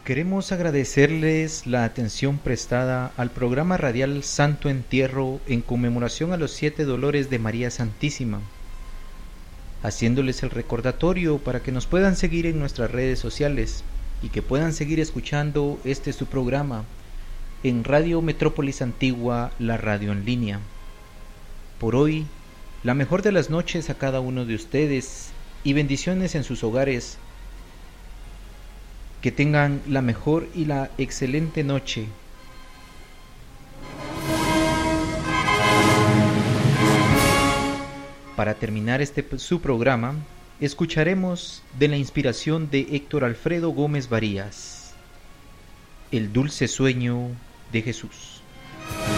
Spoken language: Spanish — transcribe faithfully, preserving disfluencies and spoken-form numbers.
Queremos agradecerles la atención prestada al programa radial Santo Entierro en conmemoración a los siete dolores de María Santísima, haciéndoles el recordatorio para que nos puedan seguir en nuestras redes sociales y que puedan seguir escuchando este su programa en Radio Metrópolis Antigua, la radio en línea. Por hoy, la mejor de las noches a cada uno de ustedes y bendiciones en sus hogares. Que tengan la mejor y la excelente noche. Para terminar este su programa, escucharemos de la inspiración de Héctor Alfredo Gómez Varías, El dulce sueño de Jesús.